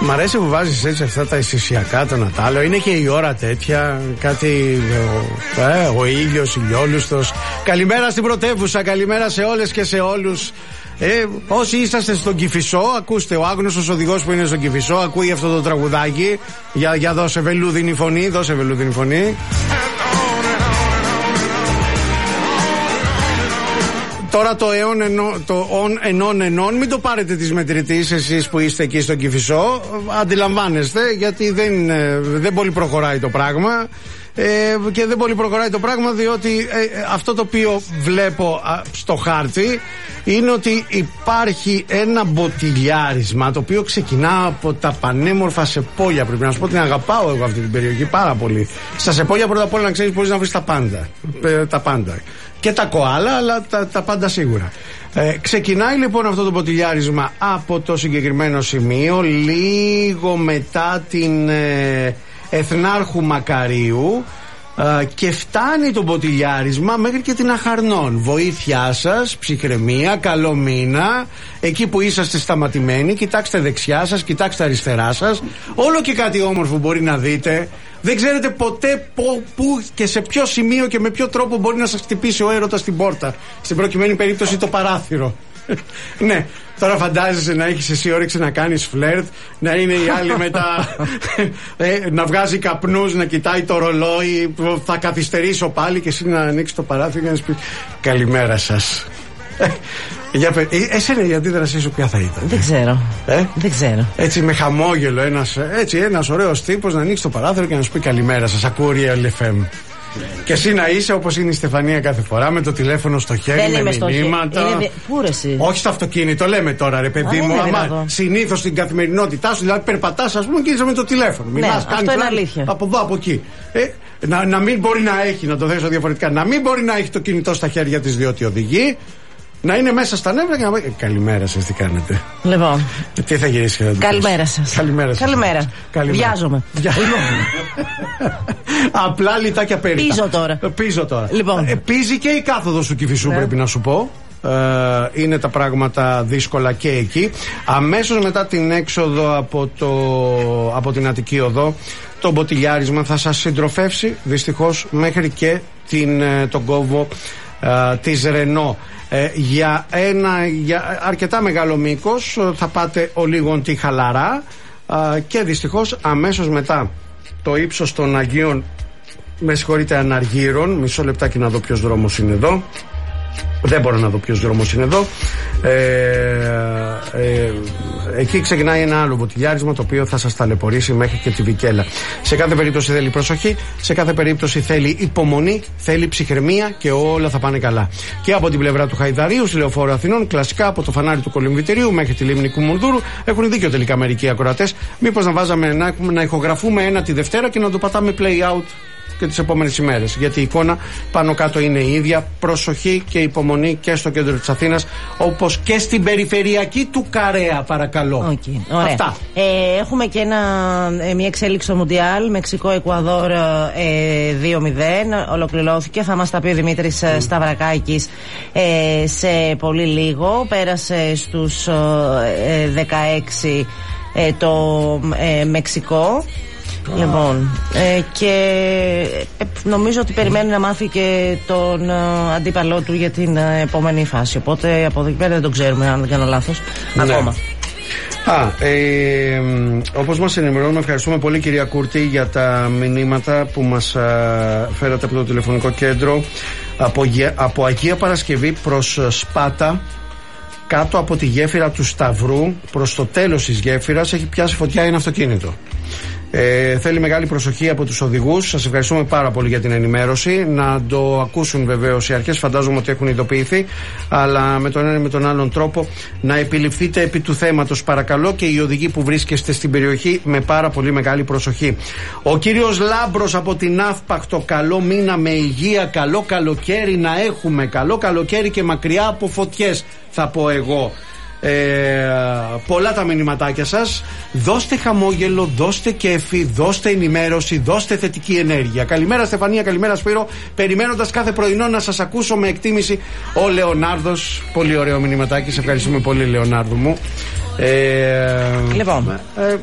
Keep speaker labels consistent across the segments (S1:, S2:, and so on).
S1: Μ' αρέσει που βάζεις έτσι αυτά τα αισθησιακά, το Νατάλο. Είναι και η ώρα τέτοια. Κάτι. Ο ήλιος, ηλιόλουστος. Καλημέρα στην πρωτεύουσα, καλημέρα σε όλες και σε όλους. Όσοι είσαστε στον Κηφισό, ακούστε, ο άγνωστος οδηγός που είναι στον Κηφισό ακούει αυτό το τραγουδάκι. Για δώσε βελούδινη φωνή, δώσε βελούδινη φωνή. Τώρα το ενών, μην το πάρετε της μετρητής εσείς που είστε εκεί στον Κηφισό. Αντιλαμβάνεστε, γιατί δεν πολύ προχωράει το πράγμα. Και δεν πολύ προχωράει το πράγμα διότι αυτό το οποίο βλέπω στο χάρτη είναι ότι υπάρχει ένα μποτιλιάρισμα το οποίο ξεκινά από τα πανέμορφα Σεπόλια. Πρέπει να σου πω ότι την αγαπάω εγώ αυτή την περιοχή πάρα πολύ. Στα Σεπόλια πρώτα απ' όλα να ξέρεις μπορείς να βρεις τα πάντα. Τα πάντα. Και τα κοάλα, αλλά τα πάντα σίγουρα. Ξεκινάει λοιπόν αυτό το μποτιλιάρισμα από το συγκεκριμένο σημείο λίγο μετά την Εθνάρχου Μακαρίου και φτάνει το μποτιλιάρισμα μέχρι και την Αχαρνών. Βοήθειά σας, ψυχραιμία, καλό μήνα. Εκεί που είσαστε σταματημένοι, κοιτάξτε δεξιά σας, κοιτάξτε αριστερά σας. Όλο και κάτι όμορφο μπορεί να δείτε. Δεν ξέρετε ποτέ πού και σε ποιο σημείο και με ποιο τρόπο μπορεί να σας χτυπήσει ο έρωτας στην πόρτα. Στην προκειμένη περίπτωση το παράθυρο. Ναι, τώρα φαντάζεσαι να έχεις εσύ όρεξη να κάνεις φλερτ, να είναι η άλλη μετά να βγάζει καπνούς, να κοιτάει το ρολόι, θα καθυστερήσω πάλι και εσύ να ανοίξεις το παράθυρο και να σου πει καλημέρα σας. Εσένα η αντίδρασή σου ποια θα ήταν?
S2: Δεν ξέρω. Δεν ξέρω.
S1: Έτσι με χαμόγελο ένας ωραίος τύπος να ανοίξει το παράθυρο και να σου πει καλημέρα σας, ακούω Real FM. Και εσύ να είσαι όπως είναι η Στεφανία κάθε φορά με το τηλέφωνο στο χέρι,
S2: δεν
S1: με μηνύματα.
S2: Πού ρε εσύ?
S1: Όχι στο αυτοκίνητο, λέμε τώρα ρε παιδί μου. Συνήθως στην καθημερινότητά σου, δηλαδή περπατάς ας πούμε και είσαι με το τηλέφωνο.
S2: Ναι,
S1: μιλάς,
S2: αυτό είναι αλήθεια.
S1: Από εδώ, από εκεί. Να μην μπορεί να έχει, να το θέσω διαφορετικά, να μην μπορεί να έχει το κινητό στα χέρια της διότι οδηγεί. Να είναι μέσα στα νεύρα και να πει καλημέρα σας, τι κάνετε?
S2: Λοιπόν.
S1: Τι θα γυρίσει και
S2: καλημέρα σας.
S1: Καλημέρα.
S2: Βιάζομαι.
S1: Απλά λιτάκια περίπου. Πίζω τώρα.
S2: Λοιπόν.
S1: Πίζει και η κάθοδος του Κηφισού, πρέπει να σου πω. Είναι τα πράγματα δύσκολα και εκεί. Αμέσως μετά την έξοδο από την Αττική Οδό, το μποτιλιάρισμα θα σας συντροφεύσει δυστυχώς μέχρι και τον κόμβο της Ρενό. Για αρκετά μεγάλο μήκος θα πάτε ολίγον τη Χαλαρά και δυστυχώς αμέσως μετά το ύψος των Αγίων, με συγχωρείτε, Αναργύρων. Μισό λεπτάκι να δω ποιος δρόμος είναι εδώ. Δεν μπορώ να δω ποιος δρόμος είναι εδώ. Εκεί ξεκινάει ένα άλλο μποτιλιάρισμα το οποίο θα σας ταλαιπωρήσει μέχρι και τη Βικέλα. Σε κάθε περίπτωση θέλει προσοχή, σε κάθε περίπτωση θέλει υπομονή, θέλει ψυχραιμία και όλα θα πάνε καλά. Και από την πλευρά του Χαϊδαρίου, στη Λεωφόρο Αθηνών, κλασικά από το φανάρι του Κολυμβητηρίου μέχρι τη λίμνη Κουμουνδούρου, έχουν δίκιο τελικά μερικοί ακροατές. Μήπως να βάζαμε να ηχογραφούμε ένα τη Δευτέρα και να το πατάμε play out και τις επόμενες ημέρες, γιατί η εικόνα πάνω κάτω είναι η ίδια. Προσοχή και υπομονή και στο κέντρο της Αθήνας όπως και στην περιφερειακή του Καρέα, παρακαλώ.
S2: Αυτά. Έχουμε και μια εξέλιξη στο Μουντιάλ, Μεξικό-Εκουαδόρ 2-0 ολοκληρώθηκε, θα μας τα πει ο Δημήτρης Σταυρακάκης σε πολύ λίγο. Πέρασε στους 16 το Μεξικό. Λοιπόν, και νομίζω ότι περιμένει να μάθει και τον αντίπαλό του για την επόμενη φάση. Οπότε από εδώ και πέρα δεν το ξέρουμε, αν δεν κάνω λάθος, ακόμα.
S1: Όπως μας ενημερώνουμε, ευχαριστούμε πολύ κυρία Κούρτη για τα μηνύματα που μας φέρατε από το τηλεφωνικό κέντρο. Από Αγία Παρασκευή προς Σπάτα, κάτω από τη γέφυρα του Σταυρού, προς το τέλος της γέφυρας, έχει πιάσει φωτιά ένα αυτοκίνητο. Θέλει μεγάλη προσοχή από τους οδηγούς. Σας ευχαριστούμε πάρα πολύ για την ενημέρωση. Να το ακούσουν βεβαίως οι αρχές, φαντάζομαι ότι έχουν ειδοποιηθεί, αλλά με τον ένα ή με τον άλλον τρόπο να επιληφθείτε επί του θέματος, παρακαλώ, και οι οδηγοί που βρίσκεστε στην περιοχή με πάρα πολύ μεγάλη προσοχή. Ο κύριος Λάμπρος από την Αύπαχτο, καλό μήνα με υγεία, καλό καλοκαίρι να έχουμε, καλό καλοκαίρι και μακριά από φωτιές, θα πω εγώ. Πολλά τα μηνυματάκια σας. Δώστε χαμόγελο, δώστε κέφι, δώστε ενημέρωση, δώστε θετική ενέργεια. Καλημέρα Στεφανία, καλημέρα Σπύρο. Περιμένοντας κάθε πρωινό να σας ακούσω με εκτίμηση. Ο Λεωνάρδος, πολύ ωραίο μηνυματάκι. Σε ευχαριστούμε πολύ Λεωνάρδο μου.
S2: Λοιπόν.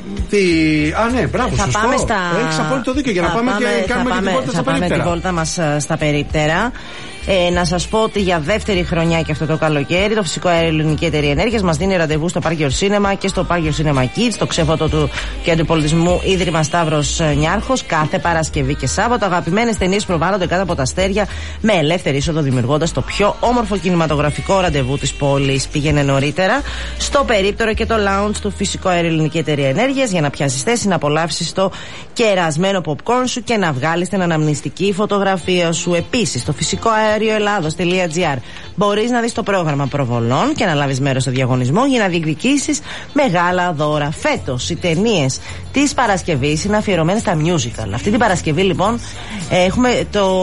S1: Ναι, μπράβο, σωστό. Έχεις απόλυτο δίκιο για να πάμε και κάνουμε και την βόλτα στα περίπτερα.
S2: Θα πάμε τη βόλτα μας στα περίπτερα. Να σας πω ότι για δεύτερη χρονιά και αυτό το καλοκαίρι το Φυσικό Αέριο Ελληνική Εταιρεία Ενέργειας μας δίνει ραντεβού στο Park Your Cinema και στο Park Your Cinema Kids, το ξέφωτο του Κέντρου Πολιτισμού Ίδρυμα Σταύρος Νιάρχος, κάθε Παρασκευή και Σάββατο. Αγαπημένες ταινίες προβάλλονται κάτω από τα αστέρια με ελεύθερη είσοδο, δημιουργώντας το πιο όμορφο κινηματογραφικό ραντεβού της πόλης. Πήγαινε νωρίτερα στο περίπτερο και το lounge του Φυσικό Αέριο Ελληνική Εταιρεία Ενέργειας για να πιάσεις θέση, να απολαύσεις το κερασμένο popcorn σου και να βγάλεις την αναμνηστική φωτογραφία σου. Επίσης, στο Φυσικό Ελλάδος.gr μπορείς να δεις το πρόγραμμα προβολών και να λάβεις μέρος στο διαγωνισμό για να διεκδικήσεις μεγάλα δώρα. Φέτος οι ταινίες της Παρασκευής είναι αφιερωμένες στα musical. Αυτή την Παρασκευή λοιπόν έχουμε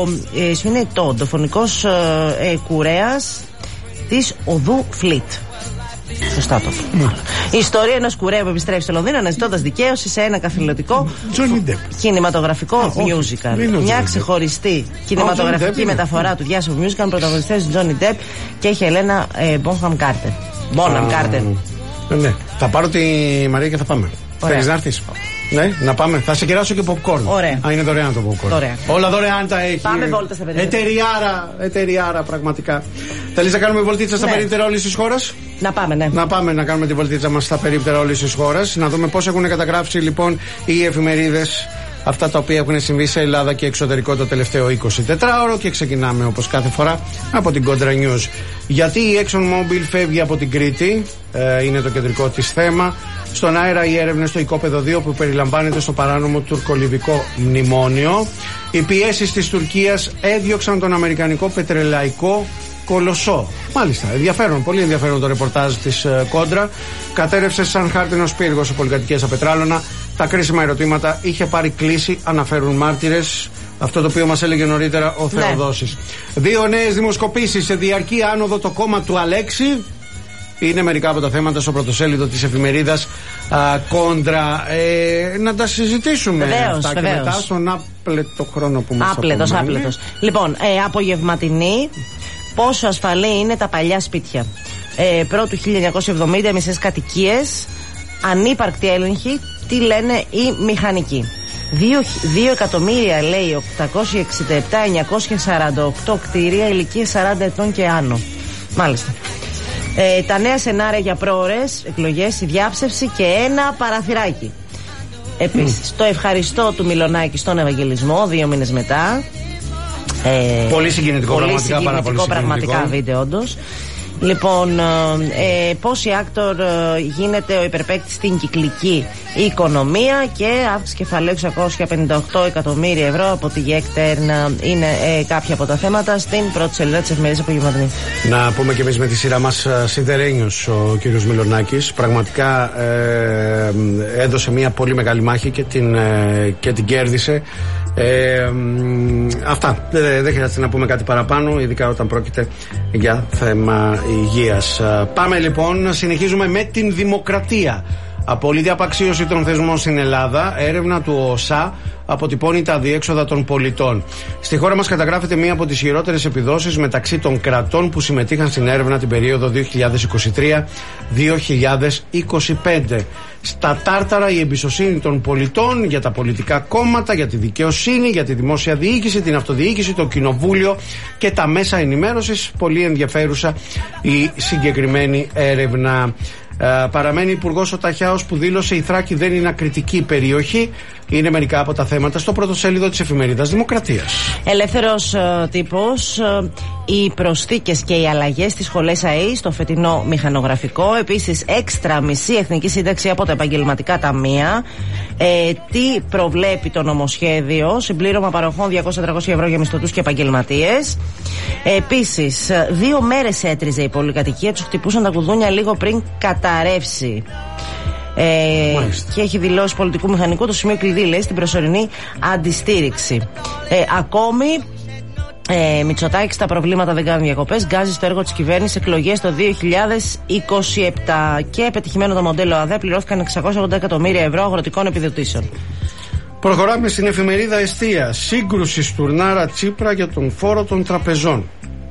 S2: το φωνικός κουρέας της Οδού Φλίτ. Σωστά το πω. Η ιστορία ενός κουρέα που επιστρέφει στο Λονδίνο αναζητώντας δικαίωση σε ένα καθηλωτικό κινηματογραφικό musical. Μια ξεχωριστή κινηματογραφική μεταφορά του διάσημου musical, πρωταγωνιστές Τζόνι Ντεπ και Χελένα Μπόνχαμ Κάρτερ.
S1: Ναι, θα πάρω τη Μαρία και θα πάμε. Θέλεις να έρθεις? Ναι, να πάμε. Θα σε κεράσω και popcorn.
S2: Ωραία.
S1: Είναι δωρεάν το popcorn.
S2: Δωρεάν.
S1: Όλα δωρεάν τα έχει.
S2: Πάμε βόλτα στα περίπτερα.
S1: Εταιριάρα, πραγματικά. Θέλεις να κάνουμε βολτίτσα στα περίπτερα όλης της χώρας?
S2: Να πάμε, ναι.
S1: Να πάμε να κάνουμε τη βολτίτσα μας στα περίπτερα όλης της χώρας. Να δούμε πώς έχουν καταγράψει λοιπόν οι εφημερίδες αυτά τα οποία έχουν συμβεί σε Ελλάδα και εξωτερικό το τελευταίο 24ωρο. Και ξεκινάμε όπως κάθε φορά από την Contra News. Γιατί η ExxonMobil φεύγει από την Κρήτη, είναι το κεντρικό της θέμα. Στον αέρα οι έρευνες στο οικόπεδο 2 που περιλαμβάνεται στο παράνομο τουρκολιβικό μνημόνιο. Οι πιέσεις της Τουρκίας έδιωξαν τον αμερικανικό πετρελαϊκό κολοσσό. Μάλιστα, ενδιαφέρον, πολύ ενδιαφέρον το ρεπορτάζ της Κόντρα. Κατέρευσε σαν χάρτινος πύργος σε πολυκατοικίες απετράλωνα. Τα κρίσιμα ερωτήματα είχε πάρει κλίση, αναφέρουν μάρτυρες. Αυτό το οποίο μας έλεγε νωρίτερα ο Θεοδόσης. 2 νέες δημοσκοπήσεις σε διαρκή άνοδο το κόμμα του Αλέξη. Είναι μερικά από τα θέματα στο πρωτοσέλιδο της εφημερίδας Κόντρα. Να τα συζητήσουμε αυτά και μετά στον άπλετο χρόνο που μας
S2: άπλετος. Λοιπόν, απογευματινή. Πόσο ασφαλή είναι τα παλιά σπίτια. Πρώτου 1970 μισές κατοικίες, ανύπαρκτη έλεγχη, τι λένε οι μηχανικοί. 2 εκατομμύρια λέει 867.948 κτίρια ηλικίες 40 ετών και άνω. Μάλιστα. Τα νέα σενάρια για πρόορες εκλογές, η διάψευση και ένα παραθυράκι. Επίσης, το ευχαριστώ του Μιλονάκη στον Ευαγγελισμό 2 μήνες μετά.
S1: Πολύ συγκινητικό,
S2: πραγματικά βίντεο όντως. Λοιπόν, πώς η Άκτορ γίνεται ο υπερπαίκτης στην κυκλική οικονομία και αύξηση κεφαλαίου 658 εκατομμύρια ευρώ από τη Γέκτερν είναι κάποια από τα θέματα στην πρώτη σελίδα της εφημερίδας απογευματινή.
S1: Να πούμε και εμείς με τη σειρά μας σιδερένιος ο κύριος Μιλονάκης. Πραγματικά έδωσε μια πολύ μεγάλη μάχη και την κέρδισε. Αυτά. Δεν χρειάζεται να πούμε κάτι παραπάνω, ειδικά όταν πρόκειται για θέμα υγείας. Πάμε λοιπόν, συνεχίζουμε με την δημοκρατία. Απόλυτη απαξίωση των θεσμών στην Ελλάδα. Έρευνα του ΟΣΑ αποτυπώνει τα αδιέξοδα των πολιτών. Στη χώρα μας καταγράφεται μία από τις χειρότερες επιδόσεις μεταξύ των κρατών που συμμετείχαν στην έρευνα την περίοδο 2023-2025. Στα τάρταρα η εμπιστοσύνη των πολιτών για τα πολιτικά κόμματα, για τη δικαιοσύνη, για τη δημόσια διοίκηση, την αυτοδιοίκηση, το κοινοβούλιο και τα μέσα ενημέρωσης. Πολύ ενδιαφέρουσα η συγκεκριμένη έρευνα. Παραμένει υπουργός ο Ταχιάος που δήλωσε η Θράκη δεν είναι ακριτική περιοχή. Είναι μερικά από τα θέματα στο πρωτοσέλιδο της εφημερίδας Δημοκρατίας.
S2: Ελεύθερος τύπος, οι προσθήκες και οι αλλαγές στις σχολές ΑΕΗ στο φετινό μηχανογραφικό. Επίσης έξτρα μισή εθνική σύνταξη από τα επαγγελματικά ταμεία. Τι προβλέπει το νομοσχέδιο, συμπλήρωμα παροχών 200-300 ευρώ για μισθωτούς και επαγγελματίες. Επίσης 2 μέρες έτριζε η πολυκατοικία, τους χτυπούσαν τα κουδούνια λίγο πριν καταρρεύσει. Και έχει δηλώσει πολιτικού μηχανικού το σημείο κλειδί, λέει, στην προσωρινή αντιστήριξη. Ακόμη Μητσοτάκης, τα προβλήματα δεν κάνουν διακοπές. Γκάζει στο έργο της κυβέρνησης, εκλογές το 2027. Και πετυχημένο το μοντέλο ΑΔΕ, πληρώθηκαν 680 εκατομμύρια ευρώ αγροτικών επιδοτήσεων.
S1: Προχωράμε στην εφημερίδα Εστία. Σύγκρουση Στουρνάρα Τσίπρα για τον φόρο των τραπεζών.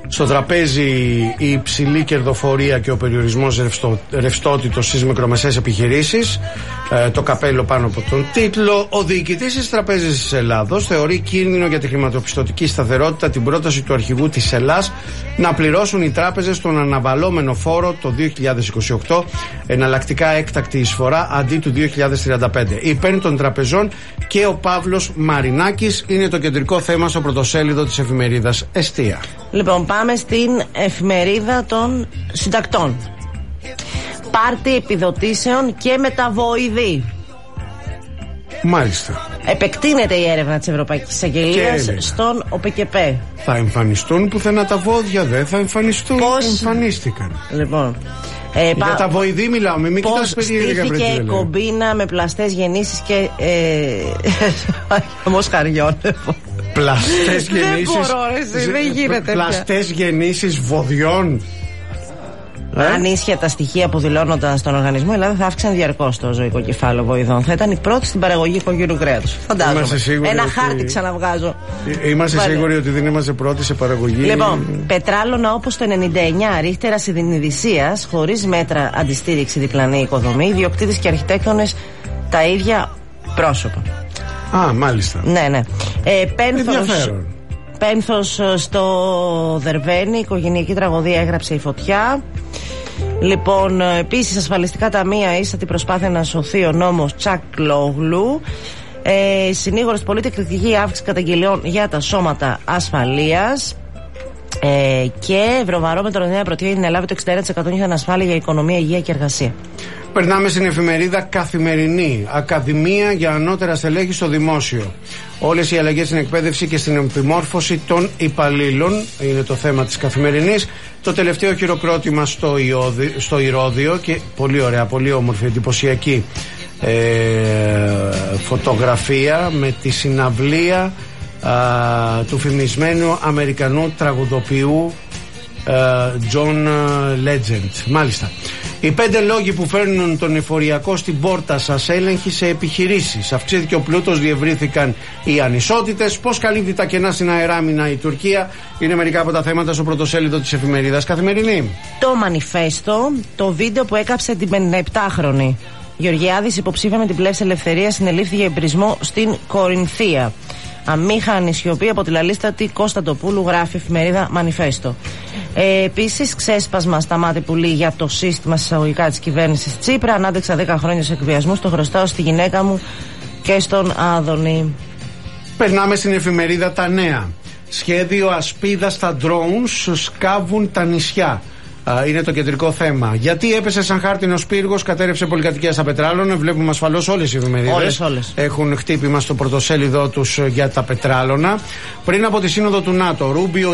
S1: Στο τραπέζι η υψηλή κερδοφορία και ο περιορισμός ρευστότητος στις μικρομεσαίες επιχειρήσεις. Το καπέλο πάνω από τον τίτλο. Ο διοικητής της Τραπέζης της Ελλάδος θεωρεί κίνδυνο για τη χρηματοπιστωτική σταθερότητα την πρόταση του αρχηγού της Ελλάς να πληρώσουν οι τράπεζες τον αναβαλλόμενο φόρο το 2028, εναλλακτικά έκτακτη εισφορά αντί του 2035. Υπέρ των τραπεζών και ο Παύλος Μαρινάκης είναι το κεντρικό θέμα στο πρωτοσέλιδο της εφημερίδας Εστία.
S2: Λοιπόν, πάμε στην εφημερίδα των συντακτών. Πάρτι επιδοτήσεων και μεταβοηδή.
S1: Μάλιστα.
S2: Επεκτείνεται η έρευνα της Ευρωπαϊκής Αγγελίας στον ΟΠΚΠ.
S1: Θα εμφανιστούν πουθενά τα βόδια, δεν θα εμφανιστούν.
S2: Πώς
S1: εμφανίστηκαν.
S2: Λοιπόν,
S1: για τα βοηδή μιλάμε, μην κοιτάς περίεργα.
S2: Πώς στήθηκε κομπίνα με πλαστές γεννήσεις και μοσχαριών.
S1: Πλαστές γεννήσεις.
S2: Δεν μπορώ, δεν γίνεται.
S1: Πλαστές γεννήσεις βοδιών.
S2: Αν ίσχυε τα στοιχεία που δηλώνονταν στον οργανισμό, η Ελλάδα θα αύξανε διαρκώς το ζωικό κεφάλαιο βοηδών. Θα ήταν η πρώτη στην παραγωγή οικογενειακού κρέατος. Φαντάζομαι. Ένα χάρτη ξαναβγάζω.
S1: Είμαστε σίγουροι ότι δεν είμαστε πρώτοι σε παραγωγή.
S2: Λοιπόν, πετράλωνα όπως το 99, ρίχτερα συνειδησίας, χωρίς μέτρα αντιστήριξη διπλανή οικοδομή, ιδιοκτήτες και αρχιτέκτονες τα ίδια πρόσωπα.
S1: Α, μάλιστα.
S2: Ναι. Πένθος στο Δερβαίνη, οικογενειακή τραγωδία έγραψε η φωτιά. Λοιπόν, επίσης ασφαλιστικά ταμεία, ίστατη προσπάθεια να σωθεί ο νόμος Τσακλόγλου. Συνήγορος πολίτη, κριτική αύξηση καταγγελιών για τα σώματα ασφαλείας. Και Ευρωβαρόμετρο νέα προτείνει την Ελλάδα το 61% για ανασφάλεια για οικονομία, υγεία και εργασία.
S1: Περνάμε στην εφημερίδα Καθημερινή. Ακαδημία για ανώτερα στελέχη στο δημόσιο. Όλες οι αλλαγές στην εκπαίδευση και στην επιμόρφωση των υπαλλήλων είναι το θέμα της Καθημερινής. Το τελευταίο χειροκρότημα στο Ηρώδειο και πολύ ωραία, πολύ όμορφη, εντυπωσιακή φωτογραφία με τη συναυλία του φημισμένου Αμερικανού τραγουδοποιού John Legend. Μάλιστα. Οι 5 λόγοι που φέρνουν τον εφοριακό στην πόρτα σας, έλεγχη σε επιχειρήσεις. Αυξήθηκε ο πλούτος, διευρύθηκαν οι ανισότητες. Πώς καλύπτει τα κενά στην αεράμινα η Τουρκία, είναι μερικά από τα θέματα στο πρωτοσέλιδο της εφημερίδας Καθημερινή.
S2: Το μανιφέστο, το βίντεο που έκαψε την 57χρονη. Γεωργιάδης, υποψήφια με την Πλεύση Ελευθερίας, συνελήφθη για εμπρισμό στην Κορινθία. Αμήχανη σιωπή από τη λαλίστατη Κωνσταντοπούλου, γράφει εφημερίδα Μανιφέστο. Επίσης, ξέσπασμα στα μάτι πουλί για το σύστημα εισαγωγικά της κυβέρνησης Τσίπρα. Ανάντεξα 10 χρόνια σε εκβιασμούς, το χρωστάω στη γυναίκα μου και στον Άδωνη.
S1: Περνάμε στην εφημερίδα Τα Νέα. Σχέδιο ασπίδα στα drones σκάβουν τα νησιά. Είναι το κεντρικό θέμα. Γιατί έπεσε σαν χάρτινος πύργος, κατέρευσε πολυκατοικία στα Πετράλωνα. Βλέπουμε ασφαλώς όλες οι εφημερίδες έχουν χτύπημα στο πρωτοσέλιδό τους για τα Πετράλωνα. Πριν από τη σύνοδο του ΝΑΤΟ, Ρούμπιο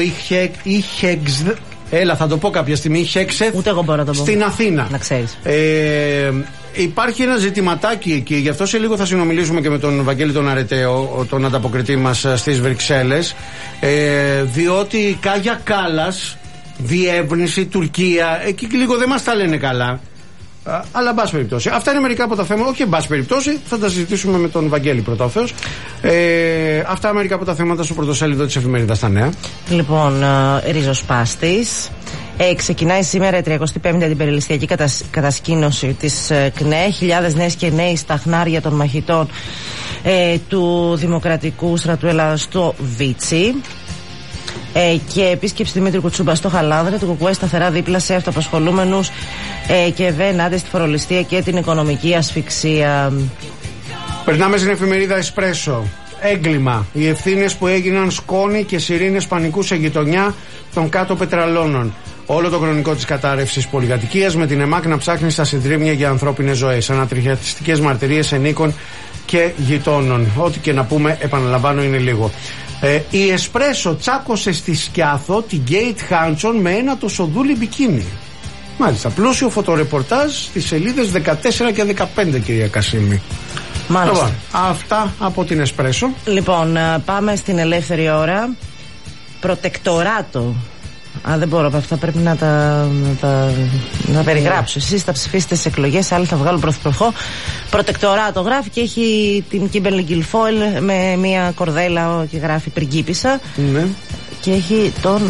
S1: θα το πω κάποια στιγμή, είχε
S2: ούτε εγώ μπορώ να το πω.
S1: Στην Αθήνα.
S2: Να ξέρεις.
S1: Υπάρχει ένα ζητηματάκι εκεί, γι' αυτό σε λίγο θα συνομιλήσουμε και με τον Βαγγέλη τον Αρεταίο, τον ανταποκριτή μας στις Βρυξέλλες. Διότι Κάγια Κάλλας, διεύρυνση, Τουρκία, εκεί λίγο δεν μας τα λένε καλά. Αλλά εν πάση περιπτώσει. Αυτά είναι μερικά από τα θέματα. Όχι εν πάση περιπτώσει, θα τα συζητήσουμε με τον Βαγγέλη πρώτα ο Θεός. Αυτά μερικά από τα θέματα στο πρωτοσέλιδο της εφημερίδας Τα Νέα.
S2: Λοιπόν, ριζοσπάστης. Ξεκινάει σήμερα η 35η αντιπεριληστιακή κατασκήνωση της ΚΝΕ. Χιλιάδες νέες και νέοι στα χνάρια των μαχητών του Δημοκρατικού Στρατού Ελλάδας στο Βίτσι. Και επίσκεψη Δημήτρη Κουτσούμπα στο Χαλάνδρη, του ΚΚΕ σταθερά δίπλα σε αυτοαπασχολούμενους και βέναντι στη φορολιστία και την οικονομική ασφυξία.
S1: Περνάμε στην εφημερίδα Εσπρέσο. Έγκλημα. Οι ευθύνες που έγιναν σκόνη και σιρήνες πανικού σε γειτονιά των κάτω Πετραλώνων. Όλο το χρονικό της κατάρρευσης πολυκατοικίας, με την ΕΜΑΚ να ψάχνει στα συντρίμμια για ανθρώπινες ζωές. Ανατριχιαστικές μαρτυρίες ενίκων και γειτόνων. Ό,τι και να πούμε, επαναλαμβάνω, είναι λίγο. Η Εσπρέσο τσάκωσε στη Σκιάθο την Γκέιτ Χάντσον με ένα το σοδούλι μπικίνι. Μάλιστα, πλούσιο φωτορεπορτάζ στις σελίδες 14 και 15, κυρία Κασίμη.
S2: Μάλιστα.
S1: Λοιπόν, αυτά από την Εσπρέσο.
S2: Λοιπόν, πάμε στην ελεύθερη ώρα. Προτεκτοράτο. Δεν μπορώ, αυτά πρέπει να τα περιγράψω. Εσείς θα ψηφίσετε στις εκλογές, άλλοι θα βγάλουν πρωθυπουργό. Προτεκτοράτο γράφει και έχει την Κίμπερλι Γκιλφόιλ με μια κορδέλα και γράφει πριγκίπισσα.
S1: Ναι.
S2: Και έχει τον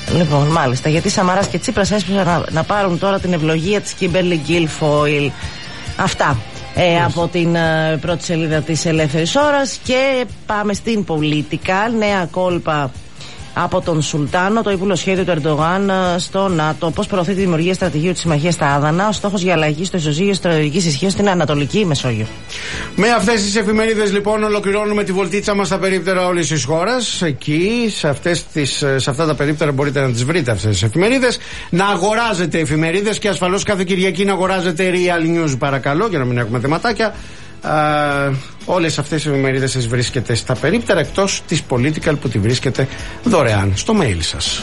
S2: Λοιπόν, μάλιστα, γιατί Σαμαράς και Τσίπρας έσπευσαν να πάρουν τώρα την ευλογία της Κίμπερλι Γκίλφοιλ. Αυτά από την πρώτη σελίδα της Ελεύθερης Ώρας. Και πάμε στην Πολιτικά. Νέα κόλπα από τον Σουλτάνο, το ύπουλο σχέδιο του Ερντογάν στο ΝΑΤΟ. Πώς προωθεί τη δημιουργία στρατηγίου της συμμαχίας στα Άδανα. Ο στόχος για αλλαγή στο ισοζύγιο στρατηγικής ισχύως στην Ανατολική Μεσόγειο.
S1: Με αυτές τις εφημερίδες, λοιπόν, ολοκληρώνουμε τη βολτίτσα μας στα περίπτερα όλης της χώρας. Εκεί, σε αυτά τα περίπτερα, μπορείτε να τις βρείτε αυτές τις εφημερίδες. Να αγοράζετε εφημερίδες και ασφαλώς κάθε Κυριακή να αγοράζετε Real News, παρακαλώ, για να μην έχουμε θεματάκια. Όλες αυτές οι εφημερίδες τις βρίσκεται στα περίπτερα, εκτός της Political που τη βρίσκεται δωρεάν στο mail σας.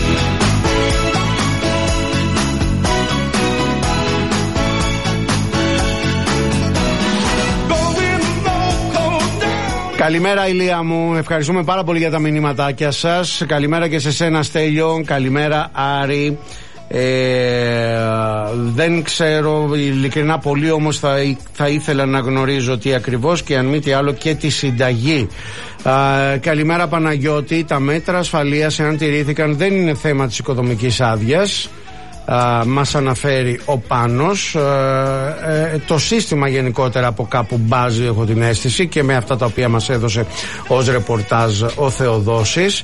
S1: Καλημέρα, Ηλία μου, ευχαριστούμε πάρα πολύ για τα μηνύματάκια σας. Καλημέρα και σε σένα, Στέλιο. Καλημέρα, Άρη. Δεν ξέρω ειλικρινά πολύ, όμως θα ήθελα να γνωρίζω τι ακριβώς και αν μη τι άλλο και τη συνταγή. Καλημέρα, Παναγιώτη. Τα μέτρα ασφαλείας, εάν τηρήθηκαν, δεν είναι θέμα της οικοδομικής άδειας. Μας αναφέρει ο Πάνος. Το σύστημα γενικότερα από κάπου μπάζει, έχω την αίσθηση, και με αυτά τα οποία μας έδωσε ως ρεπορτάζ ο Θεοδόσης.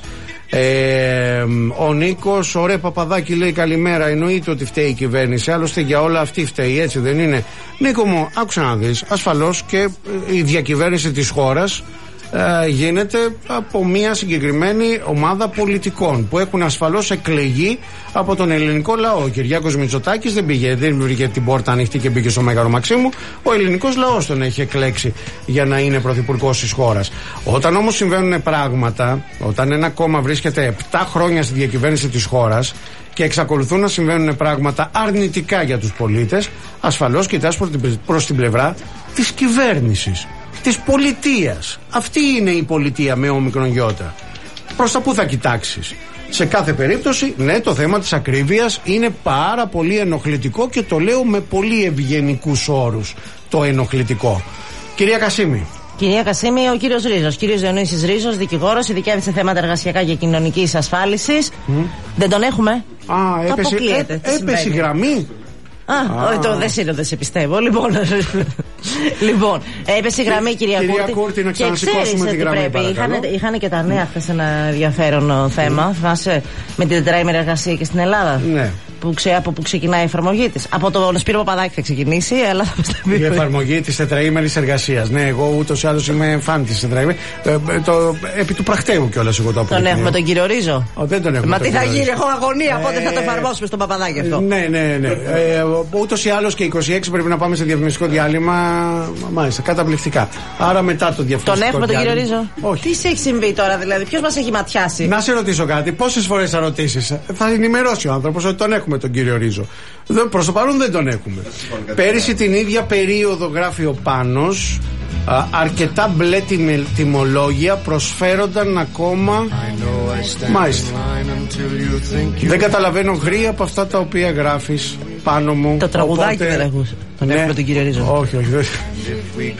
S1: Ο Νίκος, ωραία Παπαδάκη, λέει καλημέρα. Εννοείται ότι φταίει η κυβέρνηση, άλλωστε για όλα αυτή φταίει, έτσι δεν είναι? Νίκο μου, άκουσα να δεις, ασφαλώς και η διακυβέρνηση της χώρας γίνεται από μια συγκεκριμένη ομάδα πολιτικών που έχουν ασφαλώς εκλεγεί από τον ελληνικό λαό. Ο Κυριάκος Μητσοτάκης δεν βρήκε την πόρτα ανοιχτή και μπήκε στο Μέγαρο Μαξίμου. Ο ελληνικός λαός τον έχει εκλέξει για να είναι πρωθυπουργός της χώρας. Όταν όμως συμβαίνουν πράγματα, όταν ένα κόμμα βρίσκεται 7 χρόνια στη διακυβέρνηση της χώρας και εξακολουθούν να συμβαίνουν πράγματα αρνητικά για τους πολίτες, ασφαλώς κοιτάς προς την πλευρά της κυβέρνησης, της πολιτείας. Αυτή είναι η πολιτεία με όμικρον γιώτα. Προς τα που θα κοιτάξεις? Σε κάθε περίπτωση, ναι, το θέμα της ακρίβειας είναι πάρα πολύ ενοχλητικό και το λέω με πολύ ευγενικούς όρους, το ενοχλητικό. Κυρία Κασίμη.
S2: Κυρία Κασίμη, ο κύριος Ρίζος. Κύριος Διονύσης Ρίζος, δικηγόρος, ειδικεύει σε θέματα εργασιακά και κοινωνικής ασφάλισης. Δεν τον έχουμε? Έπεσε η γραμμή. Δεν σε πιστεύω. Λοιπόν, έπεσε η γραμμή, κυρία Κούρτη.
S1: Να ξανασηκώσουμε τη γραμμή.
S2: Είχαν και τα νέα χθες ένα ενδιαφέρον θέμα. Θυμάσαι με την τετραήμερη εργασία και στην Ελλάδα? Ναι. Από πού ξεκινάει η εφαρμογή της? Από τον Σπύρο Παπαδάκη θα ξεκινήσει, αλλά θα μας τα πει.
S1: Η εφαρμογή της τετραήμερης εργασίας. Ναι, εγώ ούτως ή άλλως είμαι φαν της τετραήμερης. Επί του πρακτέου κιόλας εγώ το αποδεικνύω.
S2: Τον έχουμε τον κύριο Ρίζο?
S1: Δεν τον έχουμε.
S2: Μα τι θα γίνει, έχω αγωνία. Πότε θα το εφαρμόσουμε στον Παπαδάκη αυτό?
S1: Ναι. Ούτως ή άλλως και 26 πρέπει να πάμε σε διαφημιστικό διάλειμμα. Μάλιστα, καταπληκτικά. Άρα μετά το διαφημιστικό.
S2: Τον έχουμε τον κύριο Ρίζο?
S1: Όχι.
S2: Τι σε έχει συμβεί τώρα, δηλαδή, ποιος μας έχει ματιάσει?
S1: Να σε ρωτήσω κάτι, πόσες φορές θα ρωτήσεις? Θα ενημερώσει ο άνθρωπος ότι τον έχουμε τον κύριο Ρίζο. Προς το παρόν δεν τον έχουμε. Πέρυσι την ίδια περίοδο, γράφει ο Πάνος, αρκετά μπλε τιμολόγια προσφέρονταν ακόμα. Μάλιστα. Δεν καταλαβαίνω γρήγορα από αυτά τα οποία γράφεις, Πάνο μου.
S2: Το τραγουδάκι δεν ακούς? Τον έχουμε τον κύριο Ρίζο?
S1: Όχι.